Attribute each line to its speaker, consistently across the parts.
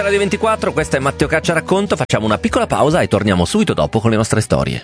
Speaker 1: Radio 24, questo è Matteo Caccia Racconto, facciamo una piccola pausa e torniamo subito dopo con le nostre storie.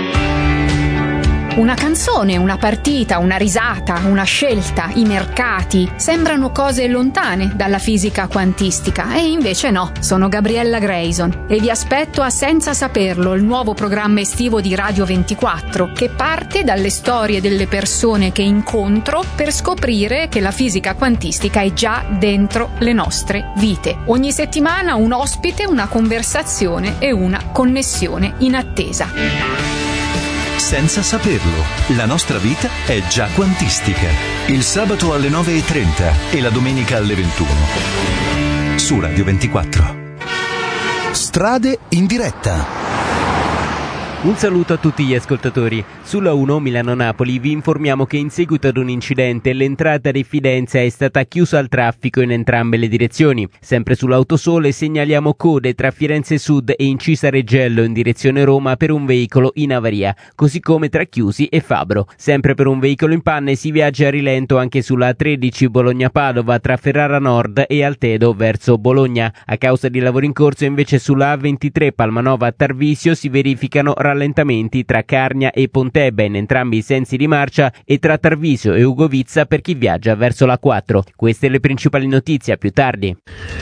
Speaker 2: Una canzone, una partita, una risata, una scelta, i mercati sembrano cose lontane dalla fisica quantistica e invece no, sono Gabriella Grayson e vi aspetto a Senza Saperlo, il nuovo programma estivo di Radio 24 che parte dalle storie delle persone che incontro per scoprire che la fisica quantistica è già dentro le nostre vite. Ogni settimana un ospite, una conversazione e una connessione in attesa.
Speaker 3: Senza saperlo, la nostra vita è già quantistica. Il sabato alle 9:30 e la domenica alle 21. Su Radio 24. Strade in diretta.
Speaker 4: Un saluto a tutti gli ascoltatori. Sulla 1 Milano-Napoli vi informiamo che in seguito ad un incidente l'entrata di Fidenza è stata chiusa al traffico in entrambe le direzioni. Sempre sull'Autosole segnaliamo code tra Firenze Sud e Incisa Reggello in direzione Roma per un veicolo in avaria, così come tra Chiusi e Fabro. Sempre per un veicolo in panne si viaggia a rilento anche sulla A13 Bologna-Padova tra Ferrara Nord e Altedo verso Bologna. A causa di lavori in corso invece sulla A23 Palmanova-Tarvisio si verificano rallentamenti tra Carnia e Pontebba in entrambi i sensi di marcia e tra Tarvisio e Ugovizza per chi viaggia verso la 4. Queste le principali notizie, a più tardi.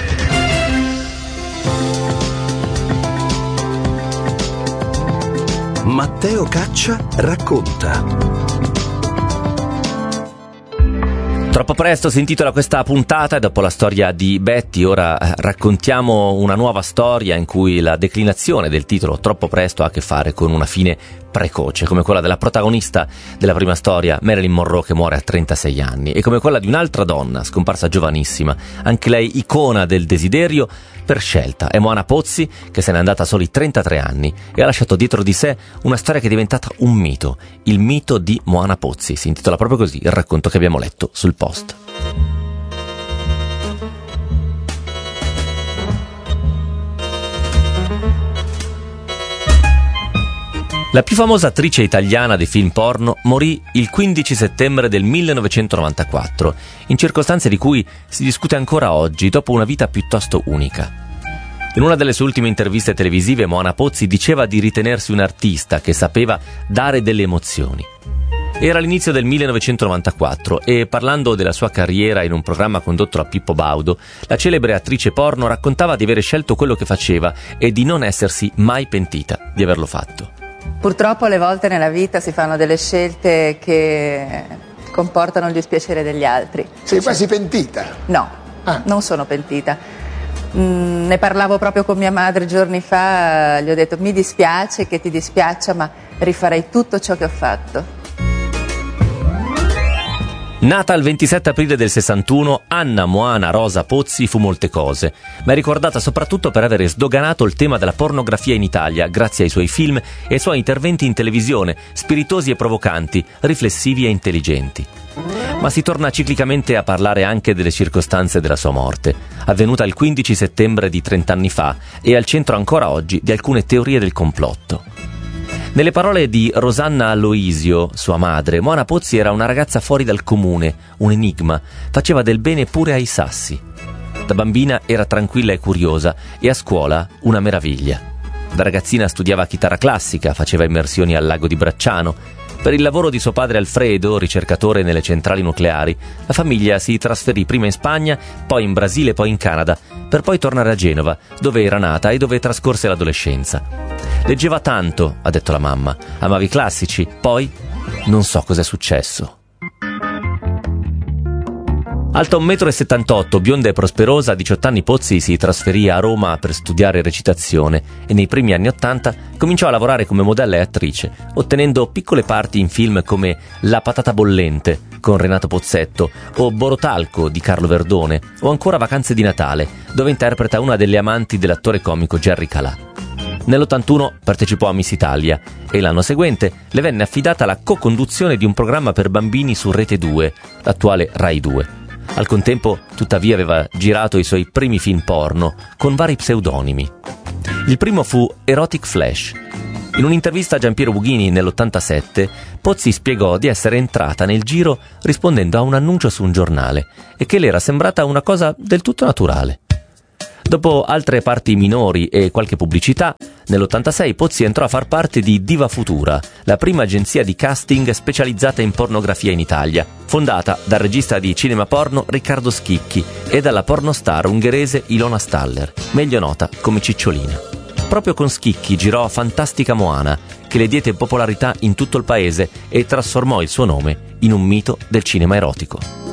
Speaker 3: Matteo Caccia racconta.
Speaker 1: Troppo presto si intitola questa puntata e dopo la storia di Betty ora raccontiamo una nuova storia in cui la declinazione del titolo Troppo presto ha a che fare con una fine precoce, come quella della protagonista della prima storia, Marilyn Monroe, che muore a 36 anni, e come quella di un'altra donna scomparsa giovanissima, anche lei icona del desiderio per scelta. È Moana Pozzi, che se n'è andata a soli 33 anni e ha lasciato dietro di sé una storia che è diventata un mito, il mito di Moana Pozzi. Si intitola proprio così il racconto che abbiamo letto sul Post. La più famosa attrice italiana dei film porno morì il 15 settembre del 1994, in circostanze di cui si discute ancora oggi, dopo una vita piuttosto unica. In una delle sue ultime interviste televisive, Moana Pozzi diceva di ritenersi un artista che sapeva dare delle emozioni. Era l'inizio del 1994 e, parlando della sua carriera in un programma condotto da Pippo Baudo, la celebre attrice porno raccontava di avere scelto quello che faceva e di non essersi mai pentita di averlo fatto.
Speaker 5: Purtroppo alle volte nella vita si fanno delle scelte che comportano il dispiacere degli altri.
Speaker 6: Sei quasi pentita?
Speaker 5: No, non sono pentita. Ne parlavo proprio con mia madre giorni fa, gli ho detto mi dispiace che ti dispiaccia, ma rifarei tutto ciò che ho fatto.
Speaker 1: Nata il 27 aprile del 61, Anna Moana Rosa Pozzi fu molte cose, ma è ricordata soprattutto per avere sdoganato il tema della pornografia in Italia grazie ai suoi film e ai suoi interventi in televisione, spiritosi e provocanti, riflessivi e intelligenti. Ma si torna ciclicamente a parlare anche delle circostanze della sua morte, avvenuta il 15 settembre di 30 anni fa e al centro ancora oggi di alcune teorie del complotto. Nelle parole di Rosanna Aloisio, sua madre, Moana Pozzi era una ragazza fuori dal comune, un enigma, faceva del bene pure ai sassi. Da bambina era tranquilla e curiosa e a scuola una meraviglia. Da ragazzina studiava chitarra classica, faceva immersioni al lago di Bracciano. Per il lavoro di suo padre Alfredo, ricercatore nelle centrali nucleari, la famiglia si trasferì prima in Spagna, poi in Brasile, poi in Canada, per poi tornare a Genova, dove era nata e dove trascorse l'adolescenza. Leggeva tanto, ha detto la mamma, amava i classici, poi non so cos'è successo. Alta 1,78 m, bionda e prosperosa, a 18 anni Pozzi si trasferì a Roma per studiare recitazione e nei primi anni 80 cominciò a lavorare come modella e attrice, ottenendo piccole parti in film come La patata bollente con Renato Pozzetto o Borotalco di Carlo Verdone o ancora Vacanze di Natale, dove interpreta una delle amanti dell'attore comico Jerry Calà. Nell'81 partecipò a Miss Italia e l'anno seguente le venne affidata la co-conduzione di un programma per bambini su Rete 2, l'attuale Rai 2. Al contempo, tuttavia, aveva girato i suoi primi film porno con vari pseudonimi. Il primo fu Erotic Flash. In un'intervista a Giampiero Bughini nell'87, Pozzi spiegò di essere entrata nel giro rispondendo a un annuncio su un giornale e che le era sembrata una cosa del tutto naturale. Dopo altre parti minori e qualche pubblicità, nell'86 Pozzi entrò a far parte di Diva Futura, la prima agenzia di casting specializzata in pornografia in Italia, fondata dal regista di cinema porno Riccardo Schicchi e dalla pornostar ungherese Ilona Staller, meglio nota come Cicciolina. Proprio con Schicchi girò Fantastica Moana, che le diede popolarità in tutto il paese e trasformò il suo nome in un mito del cinema erotico.